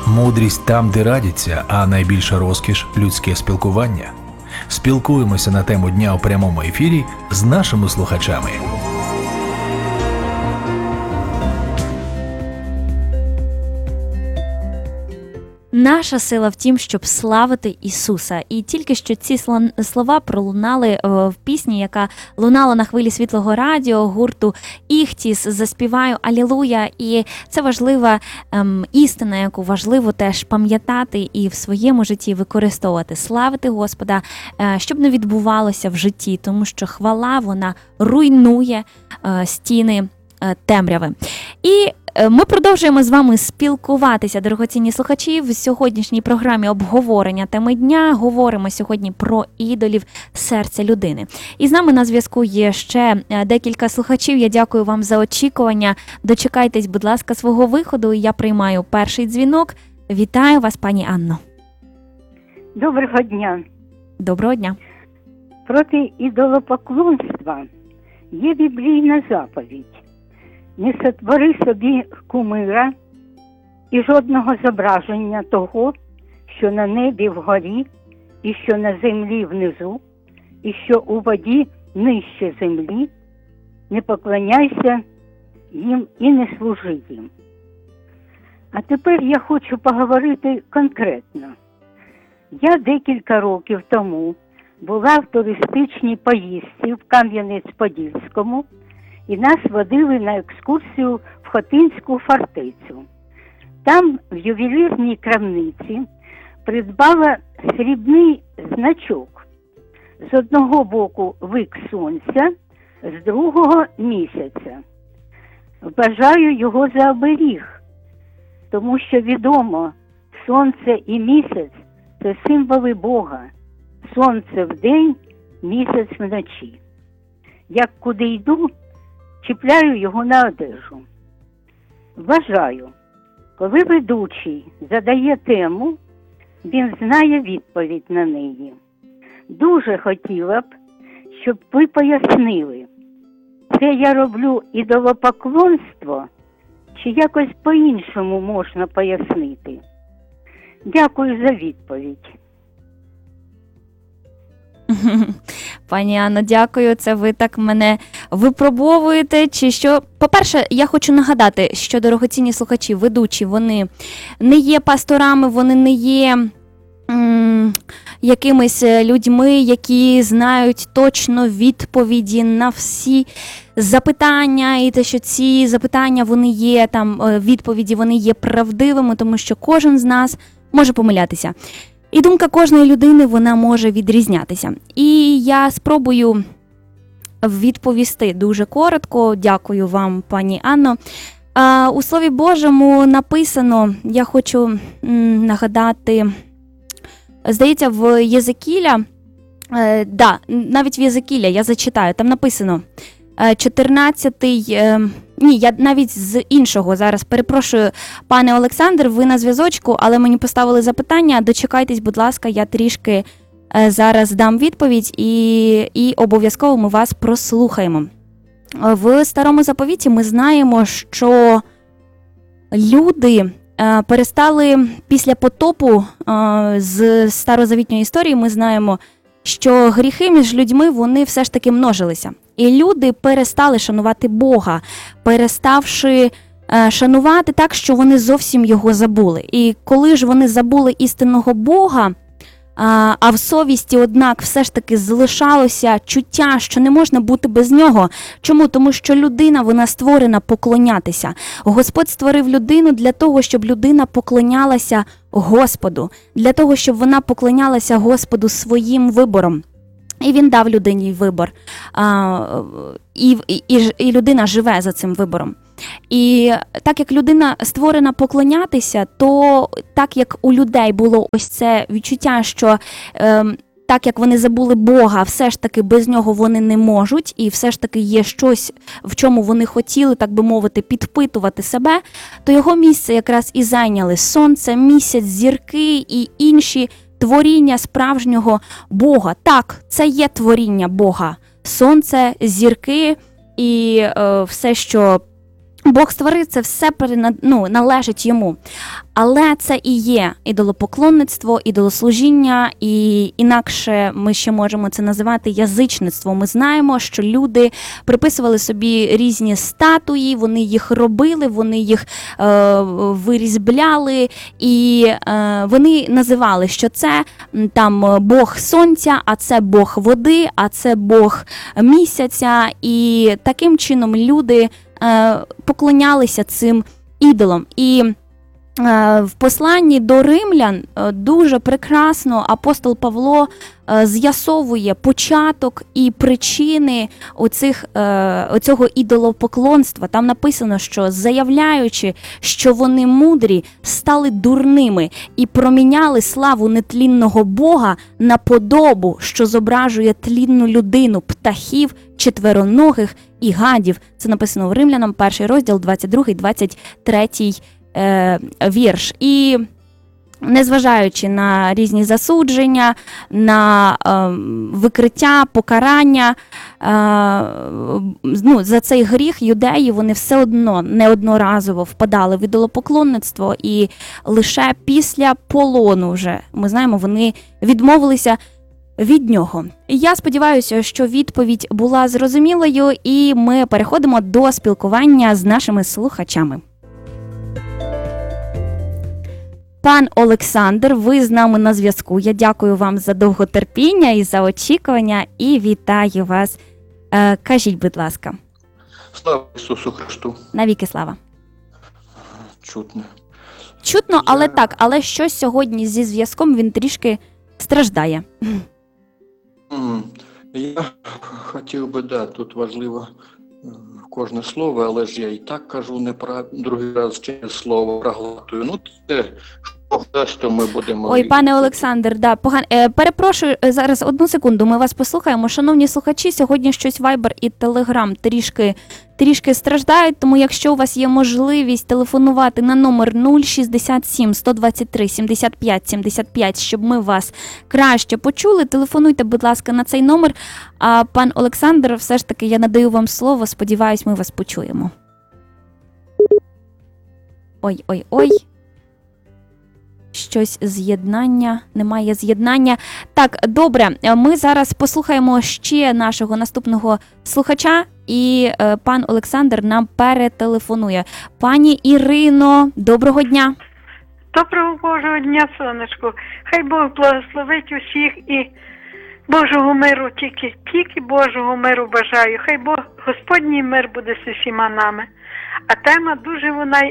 Мудрість там, де радяться, а найбільша розкіш – людське спілкування. Спілкуємося на тему дня у прямому ефірі з нашими слухачами. Наша сила в тім, щоб славити Ісуса. І тільки що ці слова пролунали в пісні, яка лунала на хвилі Світлого радіо гурту «Іхтіс», «Заспіваю Алілуя». І це важлива істина, яку важливо теж пам'ятати і в своєму житті використовувати. Славити Господа, щоб не відбувалося в житті, тому що хвала, вона руйнує стіни темряви. І ми продовжуємо з вами спілкуватися, дорогоцінні слухачі, в сьогоднішній програмі обговорення теми дня. Говоримо сьогодні про ідолів серця людини. І з нами на зв'язку є ще декілька слухачів. Я дякую вам за очікування. Дочекайтесь, будь ласка, свого виходу. Я приймаю перший дзвінок. Вітаю вас, пані Анно. Доброго дня. Доброго дня. Проти ідолопоклонства є біблійна заповідь. Не сотвори собі кумира і жодного зображення того, що на небі вгорі, і що на землі внизу, і що у воді нижче землі. Не поклоняйся їм і не служи їм. А тепер я хочу поговорити конкретно. Я декілька років тому була в туристичній поїздці в Кам'янець-Подільському, і нас водили на екскурсію в Хотинську фортецю. Там в ювелірній крамниці придбала срібний значок. З одного боку вик сонця, з другого місяця. Вважаю його за оберіг, тому що відомо, сонце і місяць – це символи Бога. Сонце вдень, місяць вночі. Як куди йду, чіпляю його на одежу. Вважаю, коли ведучий задає тему, він знає відповідь на неї. Дуже хотіла б, щоб ви пояснили, це я роблю ідолопоклонство, чи якось по-іншому можна пояснити. Дякую за відповідь. Пані Анно, дякую. Це ви так мене випробовуєте, чи що? По-перше, я хочу нагадати, що дорогоцінні слухачі, ведучі, вони не є пасторами, вони не є якимись людьми, які знають точно відповіді на всі запитання, і те, що ці запитання, вони є, там, відповіді, вони є правдивими, тому що кожен з нас може помилятися. І думка кожної людини, вона може відрізнятися. І я спробую відповісти дуже коротко. Дякую вам, пані Анно. У Слові Божому написано, я хочу нагадати, здається, в Єзекіля, навіть в Єзекіля, я зачитаю, там написано 14-й, ні, я навіть з іншого зараз перепрошую, пане Олександр, ви на зв'язочку, але мені поставили запитання, дочекайтесь, будь ласка, я трішки зараз дам відповідь і обов'язково ми вас прослухаємо. В Старому Заповіті ми знаємо, що люди перестали після потопу з старозавітньої історії, ми знаємо, що гріхи між людьми, вони все ж таки множилися. І люди перестали шанувати Бога, переставши шанувати так, що вони зовсім його забули. І коли ж вони забули істинного Бога, а в совісті, однак, все ж таки залишалося чуття, що не можна бути без нього. Чому? Тому що людина, вона створена поклонятися. Господь створив людину для того, щоб людина поклонялася Господу, для того, щоб вона поклонялася Господу своїм вибором. І він дав людині вибор. І людина живе за цим вибором. І так як людина створена поклонятися, то так як у людей було ось це відчуття, що так як вони забули Бога, все ж таки без нього вони не можуть, і все ж таки є щось, в чому вони хотіли, так би мовити, підпитувати себе, то його місце якраз і зайняли сонце, місяць, зірки і інші творіння справжнього Бога. Так, це є творіння Бога. Сонце, зірки і все, що Бог створив це все, належить йому. Але це і є ідолопоклонництво, ідолослужіння, і інакше ми ще можемо це називати язичництвом. Ми знаємо, що люди приписували собі різні статуї, вони їх робили, вони їх вирізбляли, і вони називали, що це там Бог сонця, а це Бог води, а це Бог місяця. І таким чином люди поклонялися цим ідолам. І в посланні до римлян дуже прекрасно апостол Павло з'ясовує початок і причини оцього ідолопоклонства. Там написано, що заявляючи, що вони мудрі, стали дурними і проміняли славу нетлінного Бога на подобу, що зображує тлінну людину, птахів, четвероногих і гадів. Це написано в Римлянам, 1 розділ, 22-23 вірш. І незважаючи на різні засудження, на викриття, покарання, за цей гріх юдеї, вони все одно неодноразово впадали в ідолопоклонництво, і лише після полону вже, ми знаємо, вони відмовилися від нього. Я сподіваюся, що відповідь була зрозумілою, і ми переходимо до спілкування з нашими слухачами. Пан Олександр, ви з нами на зв'язку. Я дякую вам за довготерпіння і за очікування, і вітаю вас. Кажіть, будь ласка. Слава Ісусу Христу. Навіки слава. Чутно. Чутно, але щось сьогодні зі зв'язком він трішки страждає. Я хотів би, тут важливо кожне слово, але ж я і так кажу неправильно, другий раз через слово проглатую. Це що дасть, то ми будемо... Ой, пане Олександр, перепрошую, зараз одну секунду, ми вас послухаємо. Шановні слухачі, сьогодні щось Viber і Telegram трішки страждають, тому якщо у вас є можливість телефонувати на номер 067 123 75 75, щоб ми вас краще почули, телефонуйте, будь ласка, на цей номер. А пан Олександр, все ж таки, я надаю вам слово, сподіваюсь, ми вас почуємо. Ой. Щось з'єднання, немає з'єднання. Так, добре, ми зараз послухаємо ще нашого наступного слухача, і пан Олександр нам перетелефонує. Пані Ірино, доброго дня. Доброго Божого дня, сонечко. Хай Бог благословить усіх і Божого миру, тільки Божого миру бажаю. Хай Бог, Господній мир буде з усіма нами. А тема дуже вона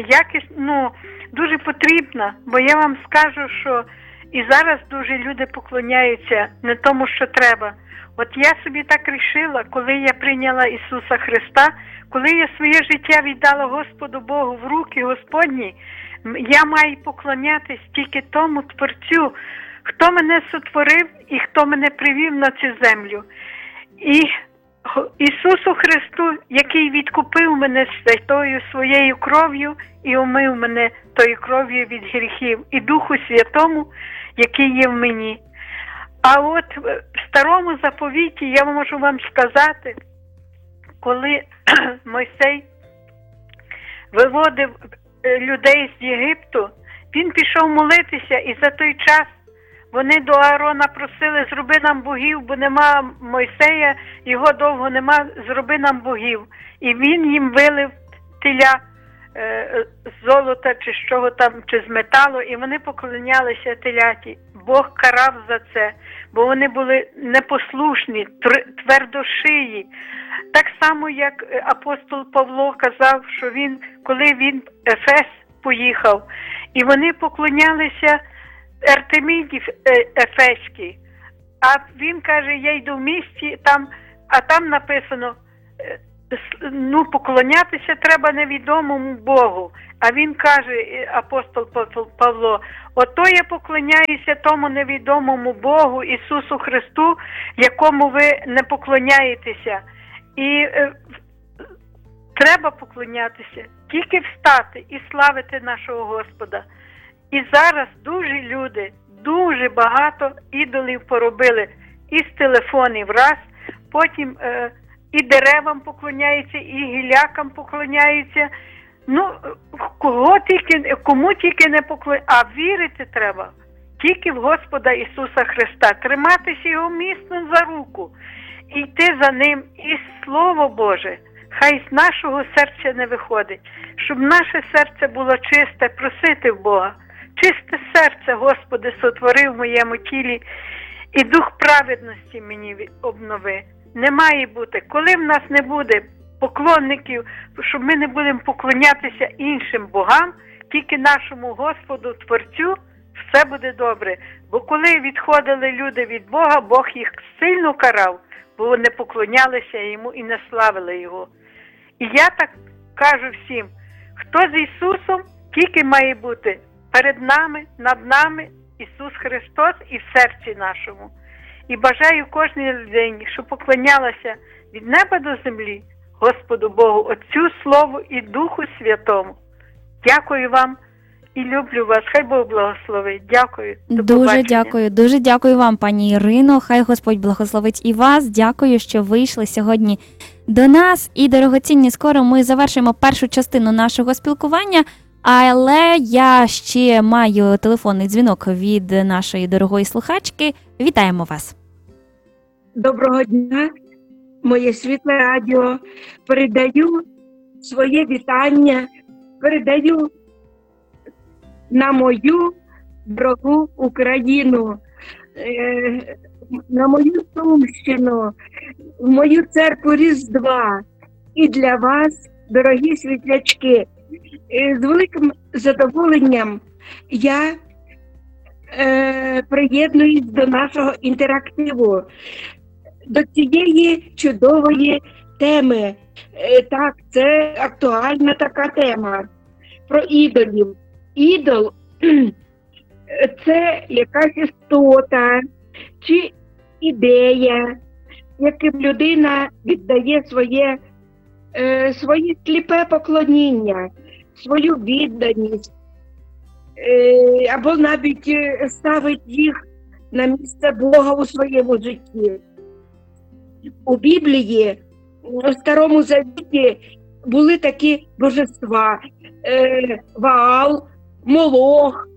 дуже потрібна, бо я вам скажу, що і зараз дуже люди поклоняються не тому, що треба. От я собі так рішила, коли я прийняла Ісуса Христа, коли я своє життя віддала Господу Богу в руки Господні, я маю поклонятись тільки тому Творцю, хто мене сотворив і хто мене привів на цю землю. І Ісусу Христу, який відкупив мене святою своєю кров'ю і омив мене тою кров'ю від гріхів, і Духу Святому, який є в мені. А от в Старому Заповіті я можу вам сказати, коли Мойсей виводив людей з Єгипту, він пішов молитися, і за той час вони до Аарона просили: зроби нам богів, бо нема Мойсея, його довго нема, зроби нам богів. І він їм вилив теля з золота, чи з чого там, чи з металу, і вони поклонялися теляті. Бог карав за це, бо вони були непослушні, твердошиї. Так само, як апостол Павло казав, що коли він в Ефес поїхав, і вони поклонялися Артеміді Ефеській. А він каже: я йду в місті, а там написано, поклонятися треба невідомому Богу. А він каже, апостол Павло: ото я поклоняюся тому невідомому Богу, Ісусу Христу, якому ви не поклоняєтеся. І треба поклонятися, тільки встати і славити нашого Господа. І зараз дуже багато ідолів поробили із телефонів раз, потім і деревам поклоняються, і гілякам поклоняються. Ну, кому тільки не поклоняються, а вірити треба тільки в Господа Ісуса Христа, триматися Його міцно за руку, і йти за Ним, і Слово Боже, хай з нашого серця не виходить, щоб наше серце було чисте, просити в Бога. Чисте серце, Господи, сотвори в моєму тілі, і дух праведності мені обнови. Не має бути. Коли в нас не буде поклонників, щоб ми не будемо поклонятися іншим богам, тільки нашому Господу, Творцю, все буде добре. Бо коли відходили люди від Бога, Бог їх сильно карав, бо вони поклонялися Йому і не славили Його. І я так кажу всім, хто з Ісусом, тільки має бути перед нами, над нами Ісус Христос і в серці нашому. І бажаю кожній людині, щоб поклонялася від неба до землі Господу Богу, Отцю, Слову і Духу Святому. Дякую вам і люблю вас. Хай Бог благословить. Дякую. До побачення. Дуже дякую вам, пані Ірино. Хай Господь благословить і вас. Дякую, що вийшли сьогодні до нас. І, дорогоцінні, скоро ми завершимо першу частину нашого спілкування. Але я ще маю телефонний дзвінок від нашої дорогої слухачки. Вітаємо вас. Доброго дня, моє світле радіо. Передаю своє вітання, передаю на мою дорогу Україну, на мою Сумщину, в мою церкву Різдва. І для вас, дорогі світлячки, з великим задоволенням я приєднуюсь до нашого інтерактиву, до цієї чудової теми. Так, це актуальна така тема про ідолів. Ідол – це якась істота чи ідея, яким людина віддає своє сліпе поклоніння, свою відданість, або навіть ставить їх на місце Бога у своєму житті. У Біблії, у Старому Завіті, були такі божества: Ваал, Молох,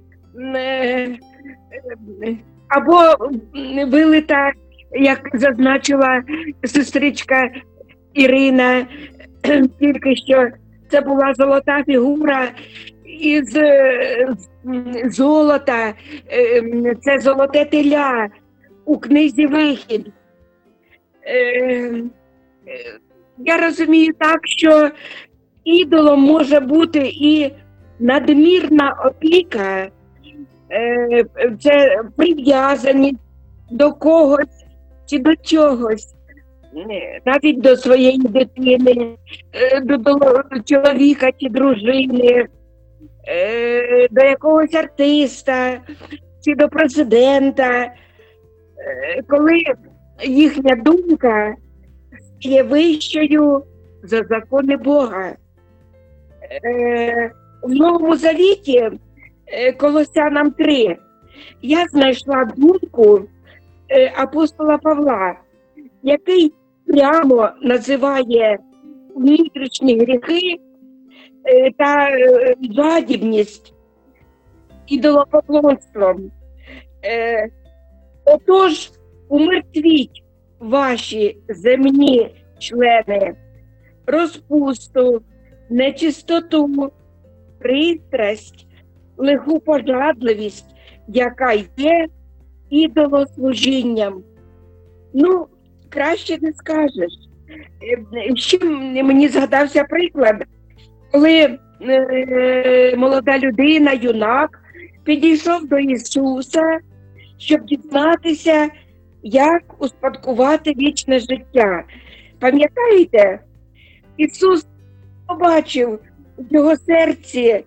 або вилита, як зазначила сестричка Ірина, тільки що це була золота фігура із золота, це золоте теля у книзі «Вихід». Я розумію так, що ідолом може бути і надмірна опіка, це прив'язаність до когось чи до чогось, навіть до своєї дитини, до чоловіка чи дружини, до якогось артиста чи до президента, коли їхня думка є вищою за закони Бога. В Новому Завіті, Колосянам 3, я знайшла думку апостола Павла, який прямо називає внутрішні гріхи та жадібність ідолопоклонством. Отож, умертвіть ваші земні члени, розпусту, нечистоту, пристрасть, лиху пожадливість, яка є ідолослужінням. Ну, краще не скажеш. Ще мені згадався приклад, коли молода людина, юнак, підійшов до Ісуса, щоб дізнатися, як успадкувати вічне життя. Пам'ятаєте? Ісус побачив в його серці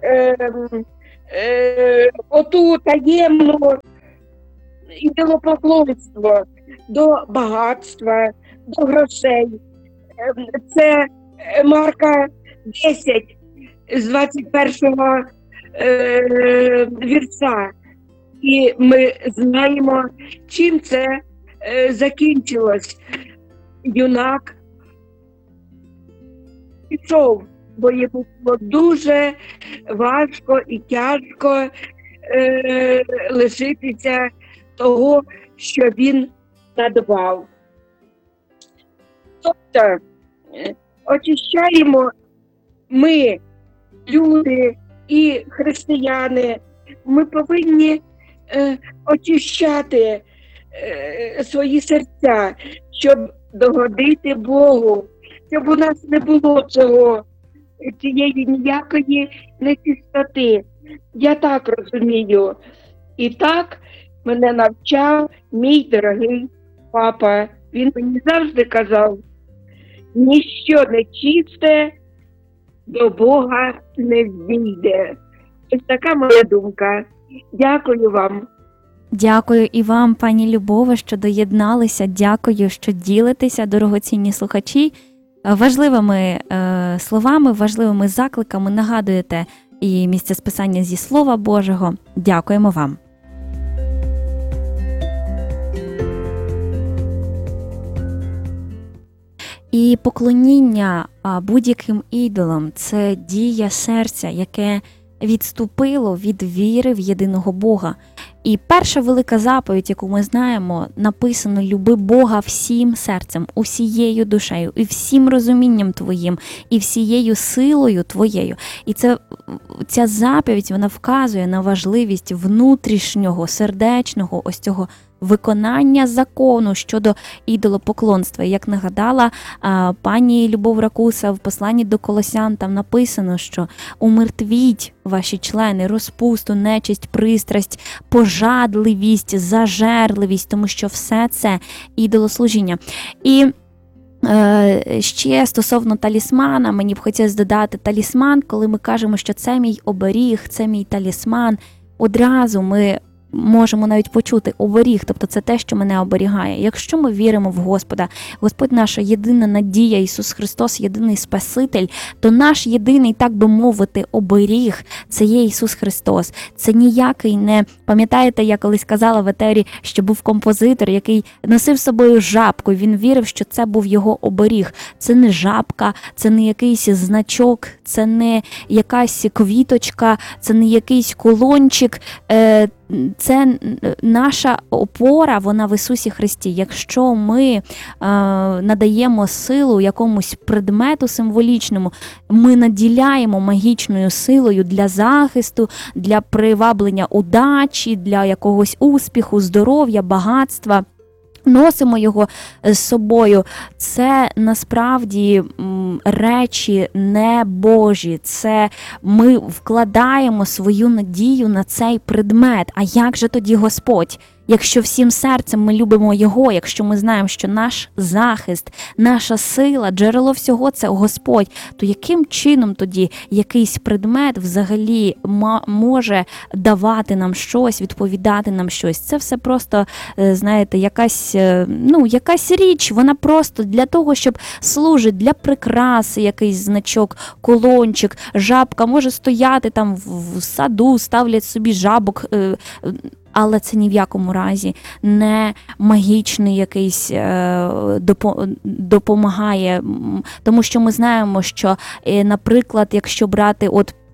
оту таємну ідолопоклонство до багатства, до грошей. Це Марка 10 з 21 вірша. І ми знаємо, чим це закінчилось. Юнак пішов, бо йому було дуже важко і тяжко лишитися того, що він надбав. Тобто, очищаємо ми, люди і християни, ми повинні очищати свої серця, щоб догодити Богу, щоб у нас не було цієї ніякої нечистоти. Я так розумію. І так мене навчав мій дорогий папа. Він мені завжди казав, ніщо нечисте до Бога не війде. Ось така моя думка. Дякую вам. Дякую і вам, пані Любове, що доєдналися. Дякую, що ділитеся, дорогоцінні слухачі, важливими словами, важливими закликами. Нагадуєте і місце списання зі Слова Божого. Дякуємо вам. І поклоніння будь-яким ідолам – це дія серця, яке відступило від віри в єдиного Бога. І перша велика заповідь, яку ми знаємо, написано: «Люби Бога всім серцем, усією душею, і всім розумінням твоїм, і всією силою твоєю». І ця заповідь, вона вказує на важливість внутрішнього, сердечного ось цього виконання закону щодо ідолопоклонства. Як нагадала пані Любов Ракуса в посланні до Колосян, там написано, що умертвіть ваші члени, розпусту, нечисть, пристрасть, пожадливість, зажерливість, тому що все це ідолослужіння. І ще стосовно талісмана, мені б хотілося додати талісман, коли ми кажемо, що це мій оберіг, це мій талісман, одразу ми можемо навіть почути оберіг, тобто це те, що мене оберігає. Якщо ми віримо в Господа, Господь наша єдина надія, Ісус Христос єдиний Спаситель, то наш єдиний, так би мовити, оберіг – це є Ісус Христос. Це ніякий не... Пам'ятаєте, я колись казала в етері, що був композитор, який носив з собою жабку, він вірив, що це був його оберіг. Це не жабка, це не якийсь значок, це не якась квіточка, це не якийсь кулончик, це наша опора, вона в Ісусі Христі. Якщо ми надаємо силу якомусь предмету символічному, ми наділяємо магічною силою для захисту, для приваблення удачі, для якогось успіху, здоров'я, багатства. Носимо його з собою. Це насправді речі не Божі. Це ми вкладаємо свою надію на цей предмет. А як же тоді Господь? Якщо всім серцем ми любимо Його, якщо ми знаємо, що наш захист, наша сила, джерело всього – це Господь, то яким чином тоді якийсь предмет взагалі може давати нам щось, відповідати нам щось? Це все просто, знаєте, якась річ, вона просто для того, щоб служить для прикраси, якийсь значок, колончик, жабка може стояти там в саду, ставлять собі жабок, але це ні в якому разі не магічний якийсь допомагає. Тому що ми знаємо, що, наприклад, якщо брати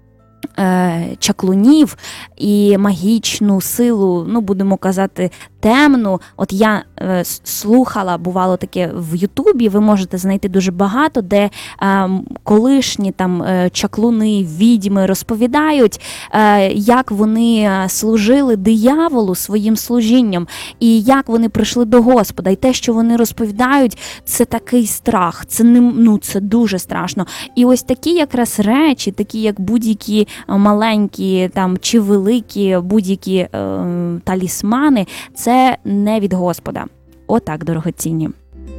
чаклунів і магічну силу, будемо казати, темну. От я слухала, бувало таке в Ютубі, ви можете знайти дуже багато, де колишні там чаклуни, відьми розповідають, як вони служили дияволу своїм служінням, і як вони прийшли до Господа. І те, що вони розповідають, це такий страх, це дуже страшно. І ось такі якраз речі, такі як будь-які маленькі там чи великі будь-які талісмани, це не від Господа. Отак, дорогоцінні.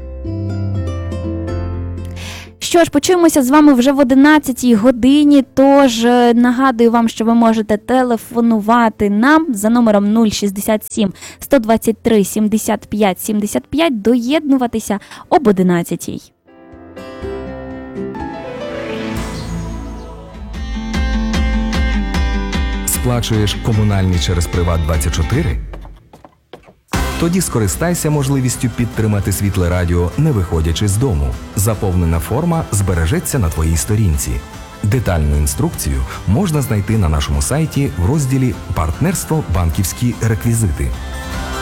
Що ж, почуємося з вами вже в 11-й годині, тож нагадую вам, що ви можете телефонувати нам за номером 067 123 75 75, доєднуватися об 11-й. Сплачуєш комунальні через Приват24? Тоді скористайся можливістю підтримати Світле Радіо, не виходячи з дому. Заповнена форма збережеться на твоїй сторінці. Детальну інструкцію можна знайти на нашому сайті в розділі «Партнерство. Банківські реквізити».